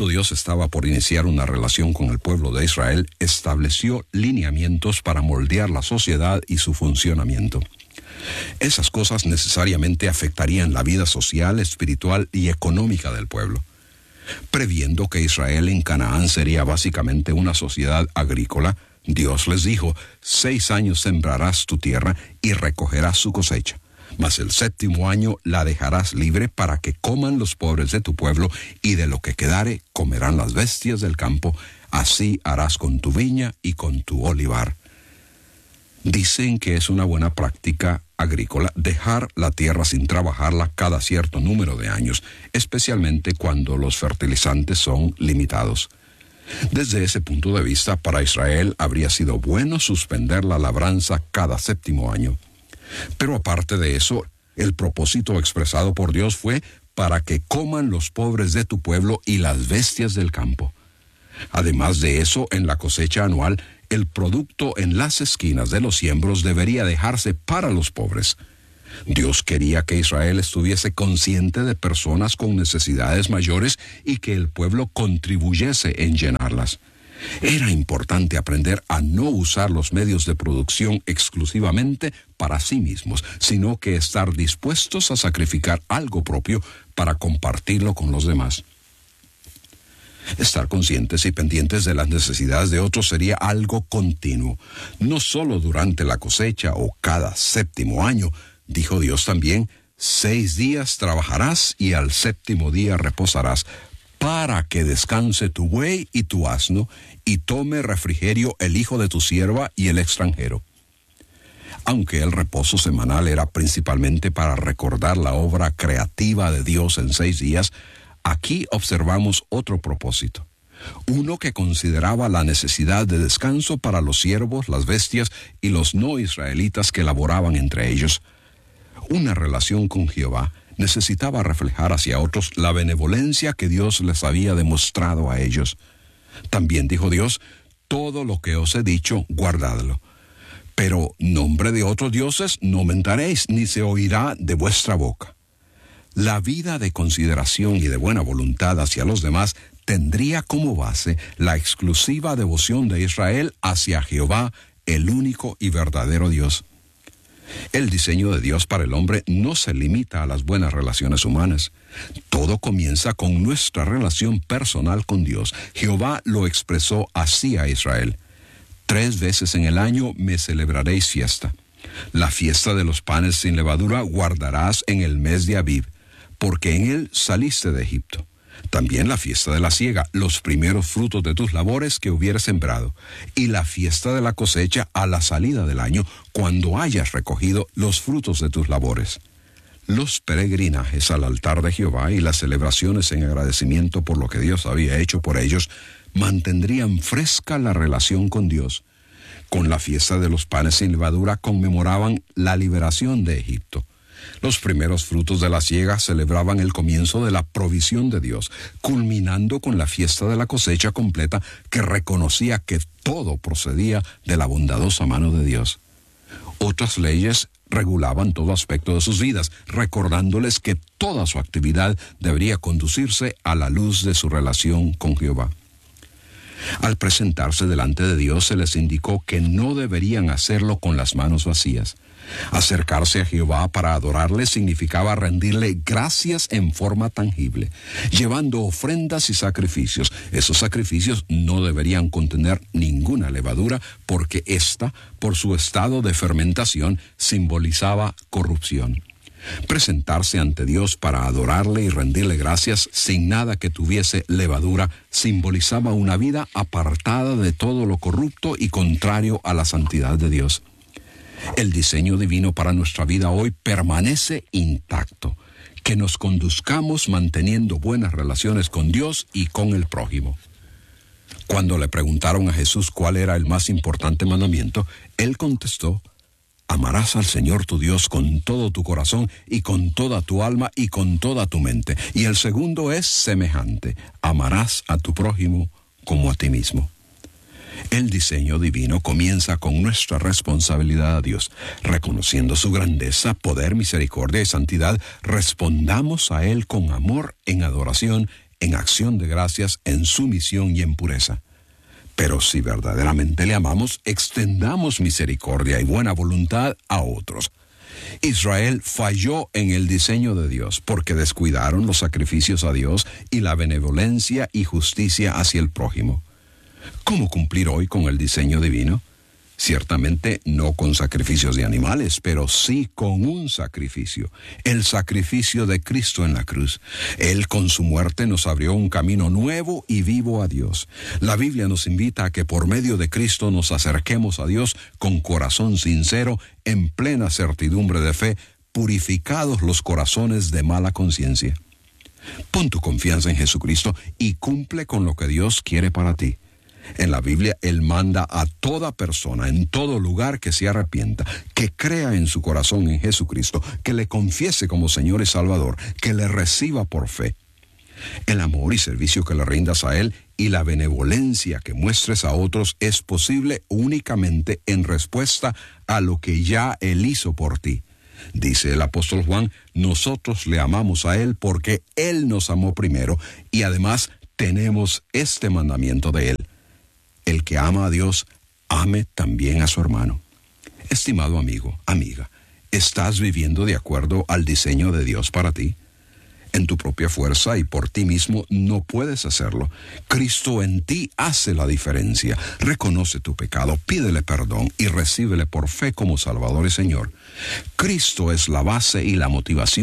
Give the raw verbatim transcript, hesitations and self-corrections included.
Cuando Dios estaba por iniciar una relación con el pueblo de Israel, estableció lineamientos para moldear la sociedad y su funcionamiento. Esas cosas necesariamente afectarían la vida social, espiritual y económica del pueblo. Previendo que Israel en Canaán sería básicamente una sociedad agrícola, Dios les dijo: seis años sembrarás tu tierra y recogerás su cosecha, mas el séptimo año la dejarás libre para que coman los pobres de tu pueblo, y de lo que quedare comerán las bestias del campo. Así harás con tu viña y con tu olivar. Dicen que es una buena práctica agrícola dejar la tierra sin trabajarla cada cierto número de años, especialmente cuando los fertilizantes son limitados. Desde ese punto de vista, para Israel habría sido bueno suspender la labranza cada séptimo año. Pero aparte de eso, el propósito expresado por Dios fue para que coman los pobres de tu pueblo y las bestias del campo. Además de eso, en la cosecha anual, el producto en las esquinas de los siembros debería dejarse para los pobres. Dios quería que Israel estuviese consciente de personas con necesidades mayores y que el pueblo contribuyese en llenarlas. Era importante aprender a no usar los medios de producción exclusivamente para sí mismos, sino que estar dispuestos a sacrificar algo propio para compartirlo con los demás. Estar conscientes y pendientes de las necesidades de otros sería algo continuo, no solo durante la cosecha o cada séptimo año. Dijo Dios también: seis días trabajarás y al séptimo día reposarás, para que descanse tu buey y tu asno, y tome refrigerio el hijo de tu sierva y el extranjero. Aunque el reposo semanal era principalmente para recordar la obra creativa de Dios en seis días, aquí observamos otro propósito, uno que consideraba la necesidad de descanso para los siervos, las bestias y los no israelitas que laboraban entre ellos. Una relación con Jehová necesitaba reflejar hacia otros la benevolencia que Dios les había demostrado a ellos. También dijo Dios: todo lo que os he dicho, guardadlo. Pero nombre de otros dioses no mentaréis, ni se oirá de vuestra boca. La vida de consideración y de buena voluntad hacia los demás tendría como base la exclusiva devoción de Israel hacia Jehová, el único y verdadero Dios. El diseño de Dios para el hombre no se limita a las buenas relaciones humanas. Todo comienza con nuestra relación personal con Dios. Jehová lo expresó así a Israel: tres veces en el año me celebraréis fiesta. La fiesta de los panes sin levadura guardarás en el mes de Abib, porque en él saliste de Egipto. También la fiesta de la siega, los primeros frutos de tus labores que hubieras sembrado, y la fiesta de la cosecha a la salida del año, cuando hayas recogido los frutos de tus labores. Los peregrinajes al altar de Jehová y las celebraciones en agradecimiento por lo que Dios había hecho por ellos mantendrían fresca la relación con Dios. Con la fiesta de los panes sin levadura conmemoraban la liberación de Egipto. Los primeros frutos de la siega celebraban el comienzo de la provisión de Dios, culminando con la fiesta de la cosecha completa, que reconocía que todo procedía de la bondadosa mano de Dios. Otras leyes regulaban todo aspecto de sus vidas, recordándoles que toda su actividad debería conducirse a la luz de su relación con Jehová. Al presentarse delante de Dios, se les indicó que no deberían hacerlo con las manos vacías. Acercarse a Jehová para adorarle significaba rendirle gracias en forma tangible, llevando ofrendas y sacrificios. Esos sacrificios no deberían contener ninguna levadura, porque ésta, por su estado de fermentación, simbolizaba corrupción. Presentarse ante Dios para adorarle y rendirle gracias sin nada que tuviese levadura simbolizaba una vida apartada de todo lo corrupto y contrario a la santidad de Dios. El diseño divino para nuestra vida hoy permanece intacto, que nos conduzcamos manteniendo buenas relaciones con Dios y con el prójimo. Cuando le preguntaron a Jesús cuál era el más importante mandamiento, él contestó: amarás al Señor tu Dios con todo tu corazón y con toda tu alma y con toda tu mente. Y el segundo es semejante: amarás a tu prójimo como a ti mismo. El diseño divino comienza con nuestra responsabilidad a Dios. Reconociendo su grandeza, poder, misericordia y santidad, respondamos a Él con amor en adoración en acción de gracias, en sumisión y en pureza. Pero si verdaderamente le amamos, extendamos misericordia y buena voluntad a otros. Israel falló en el diseño de Dios porque descuidaron los sacrificios a Dios y la benevolencia y justicia hacia el prójimo. ¿Cómo cumplir hoy con el diseño divino? Ciertamente no con sacrificios de animales, pero sí con un sacrificio, el sacrificio de Cristo en la cruz. Él con su muerte nos abrió un camino nuevo y vivo a Dios. La Biblia nos invita a que por medio de Cristo nos acerquemos a Dios con corazón sincero, en plena certidumbre de fe, purificados los corazones de mala conciencia. Pon tu confianza en Jesucristo y cumple con lo que Dios quiere para ti. En la Biblia, Él manda a toda persona, en todo lugar, que se arrepienta, que crea en su corazón en Jesucristo, que le confiese como Señor y Salvador, que le reciba por fe. El amor y servicio que le rindas a Él y la benevolencia que muestres a otros es posible únicamente en respuesta a lo que ya Él hizo por ti. Dice el apóstol Juan, nosotros le amamos a Él porque Él nos amó primero y además tenemos este mandamiento de Él. El que ama a Dios, ame también a su hermano. Estimado amigo, amiga, ¿estás viviendo de acuerdo al diseño de Dios para ti? En tu propia fuerza y por ti mismo no puedes hacerlo. Cristo en ti hace la diferencia. Reconoce tu pecado, pídele perdón y recíbele por fe como Salvador y Señor. Cristo es la base y la motivación